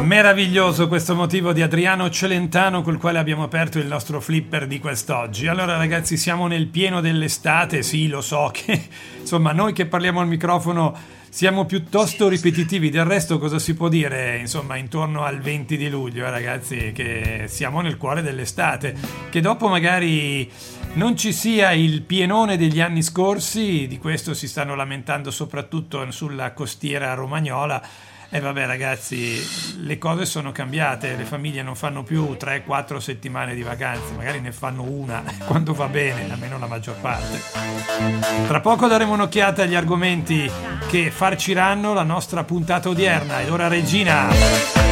Meraviglioso questo motivo di Adriano Celentano col quale abbiamo aperto il nostro flipper di quest'oggi. Allora ragazzi, siamo nel pieno dell'estate, sì lo so che insomma noi che parliamo al microfono siamo piuttosto ripetitivi, del resto cosa si può dire insomma intorno al 20 di luglio ragazzi, che siamo nel cuore dell'estate, che dopo magari non ci sia il pienone degli anni scorsi, di questo si stanno lamentando soprattutto sulla costiera romagnola. E vabbè ragazzi, le cose sono cambiate, le famiglie non fanno più 3-4 settimane di vacanze, magari ne fanno una quando va bene, almeno la maggior parte. Tra poco daremo un'occhiata agli argomenti che farciranno la nostra puntata odierna. Ed ora Regina.